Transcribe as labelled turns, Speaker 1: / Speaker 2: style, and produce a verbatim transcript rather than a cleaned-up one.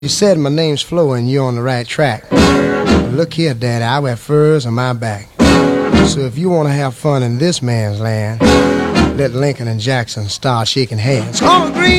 Speaker 1: You said my name's Flo and you're on the right track. Look here, Daddy, I wear furs on my back. So if you want to have fun in this man's land, let Lincoln and Jackson start shaking hands. On the green